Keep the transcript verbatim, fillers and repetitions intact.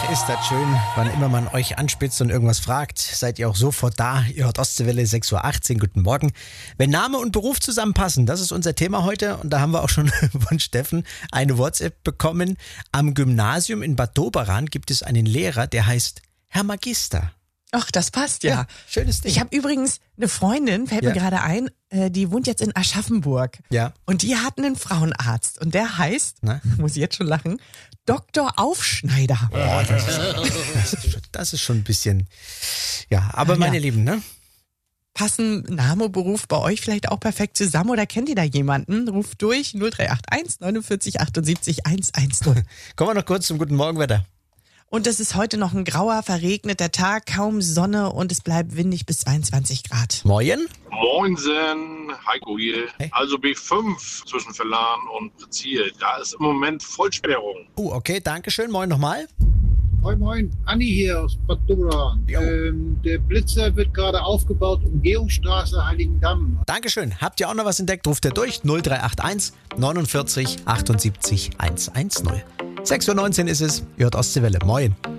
ist das schön, wann immer man euch anspitzt und irgendwas fragt. Seid ihr auch sofort da? Ihr hört Ostseewelle, sechs Uhr achtzehn, guten Morgen. Wenn Name und Beruf zusammenpassen, das ist unser Thema heute. Und da haben wir auch schon von Steffen eine WhatsApp bekommen. Am Gymnasium in Bad Doberan gibt es einen Lehrer, der heißt Herr Magister. Ach, das passt ja. Ja, schönes Ding. Ich habe übrigens eine Freundin, fällt Ja. mir gerade ein, äh, die wohnt jetzt in Aschaffenburg. Ja. Und die hat einen Frauenarzt. Und der heißt, Na? muss ich jetzt schon lachen, Doktor Aufschneider. Oh, das, ist, das, ist schon, das ist schon ein bisschen, ja, aber Ja. meine Lieben, ne? Passen Name, Beruf bei euch vielleicht auch perfekt zusammen oder kennt ihr da jemanden? Ruft durch null drei acht eins neunundvierzig achtundsiebzig hundertzehn. Kommen wir noch kurz zum guten Morgenwetter. Und es ist heute noch ein grauer, verregneter Tag, kaum Sonne und es bleibt windig bis zweiundzwanzig Grad. Moin. Moinsen, Heiko hier. Hey. Also B fünf zwischen Verlan und Prezil. Da ist im Moment Vollsperrung. Oh, okay, danke schön. Moin nochmal. Moin Moin, Anni hier aus Bad Doberan. Jo. Ähm, der Blitzer wird gerade aufgebaut, Umgehungsstraße Heiligendamm. Dankeschön. Habt ihr auch noch was entdeckt? Ruft ihr durch null drei acht eins neunundvierzig achtundsiebzig hundertzehn. sechs Uhr neunzehn ist es. Ihr hört Ostseewelle. Moin.